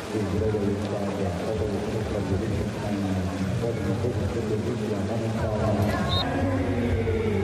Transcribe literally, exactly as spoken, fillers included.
il greco di Stato, dopo che sono stati ricettati, poi in questo periodo di vita non